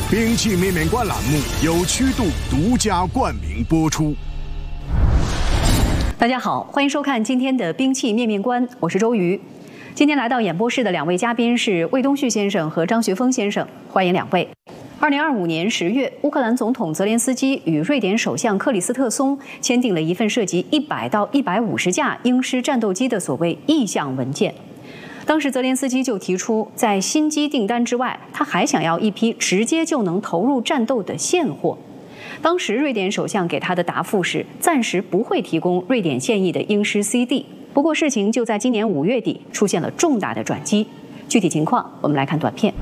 兵器面面观栏目由曲度独家冠名播出。 大家好，欢迎收看今天的兵器面面观，我是周瑜。今天来到演播室的两位嘉宾是魏东旭先生和张学峰先生，欢迎两位。2025年10月，乌克兰总统泽连斯基与瑞典首相克里斯特松签订了一份涉及100到150架鹰狮战斗机的所谓意向文件。当时泽连斯基就提出，在新机订单之外，他还想要一批直接就能投入战斗的现货。当时瑞典首相给他的答复是，暂时不会提供瑞典现役的鹰狮 CD。不过事情就在今年5月底出现了重大的转机。具体情况，我们来看短片。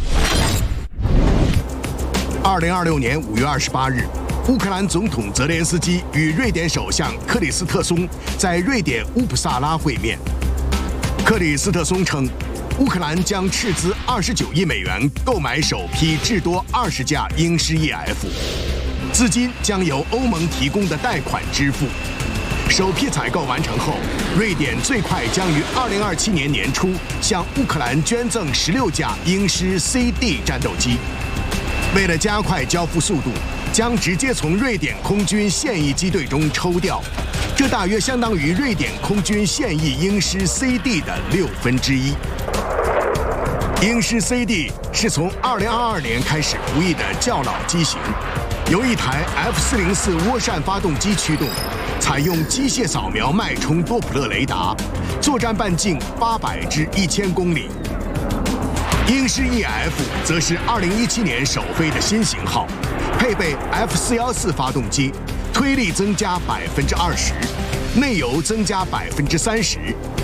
2026年5月28日，乌克兰总统泽连斯基与瑞典首相克里斯特松在瑞典乌普萨拉会面。克里斯特松称，乌克兰将斥资29亿美元购买首批至多20架鹰狮 EF， 资金将由欧盟提供的贷款支付。首批采购完成后，瑞典最快将于2027年年初向乌克兰捐赠16架鹰狮 CD 战斗机。为了加快交付速度，将直接从瑞典空军现役机队中抽调，这大约相当于瑞典空军现役鹰狮 CD 的1/6。鹰狮 CD 是从2022年开始服役的较老机型，由一台 F404涡扇发动机驱动，采用机械扫描脉冲多普勒雷达，作战半径800至1000公里。鹰狮 EF 则是2017年首飞的新型号，配备 F414发动机，推力增加20%，内油增加30%，